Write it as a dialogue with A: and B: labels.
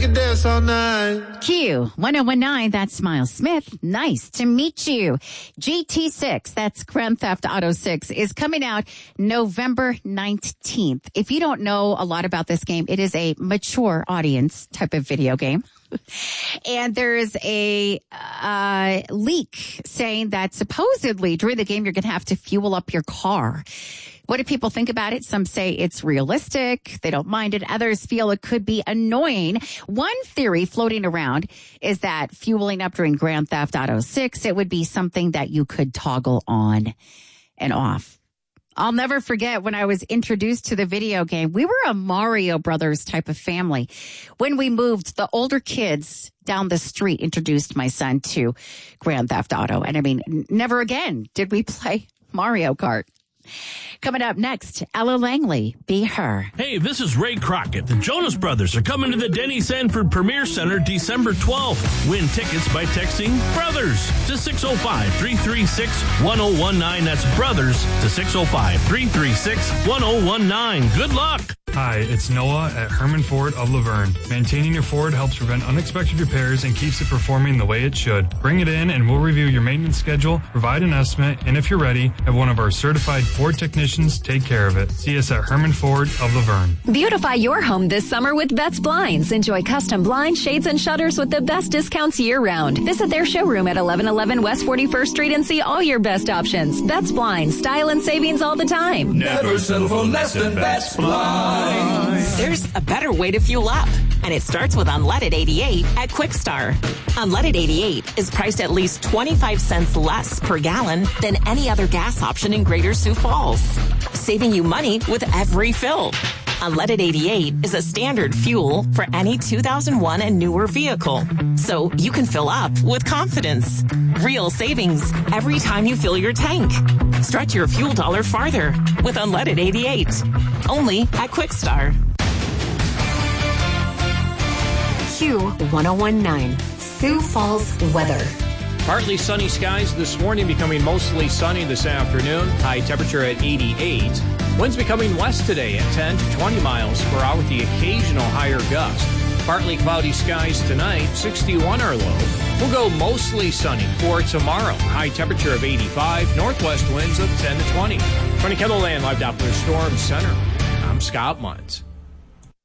A: can dance all night.
B: Q 1019, that's Miles Smith. Nice to meet you. GT6, that's Grand Theft Auto 6, is coming out November 19th. If you don't know a lot about this game, it is a mature audience type of video game. And there is a leak saying that supposedly during the game, you're going to have to fuel up your car. What do people think about it? Some say it's realistic. They don't mind it. Others feel it could be annoying. One theory floating around is that fueling up during Grand Theft Auto 6, it would be something that you could toggle on and off. I'll never forget when I was introduced to the video game. We were a Mario Brothers type of family. When we moved, the older kids down the street introduced my son to Grand Theft Auto. And I mean, never again did we play Mario Kart. Coming up next, Ella Langley, Be Her.
C: Hey, this is Ray Crockett. The Jonas Brothers are coming to the Denny Sanford Premier Center December 12th. Win tickets by texting BROTHERS to 605-336-1019. That's BROTHERS to 605-336-1019. Good luck.
D: Hi, it's Noah at Herman Ford of Laverne. Maintaining your Ford helps prevent unexpected repairs and keeps it performing the way it should. Bring it in and we'll review your maintenance schedule, provide an estimate, and if you're ready, have one of our certified Ford technicians take care of it. See us at Herman Ford of Laverne.
E: Beautify your home this summer with Betts Blinds. Enjoy custom blinds, shades, and shutters with the best discounts year-round. Visit their showroom at 1111 West 41st Street and see all your best options. Betts Blinds, style and savings all the time.
F: Never settle for less than Betts Blinds.
G: There's a better way to fuel up, and it starts with Unleaded 88 at Quickstar. Unleaded 88 is priced at least 25 cents less per gallon than any other gas option in Greater Sioux Falls, saving you money with every fill. Unleaded 88 is a standard fuel for any 2001 and newer vehicle, so you can fill up with confidence. Real savings every time you fill your tank. Stretch your fuel dollar farther with Unleaded 88. Only at Quickstar.
H: Q1019, Sioux Falls weather.
I: Partly sunny skies this morning, becoming mostly sunny this afternoon. High temperature at 88. Winds becoming west today at 10 to 20 miles per hour with the occasional higher gust. Partly cloudy skies tonight, 61 our low. We'll go mostly sunny for tomorrow. High temperature of 85, northwest winds of 10 to 20. From the Kettleland Live Doppler Storm Center, I'm Scott Muntz.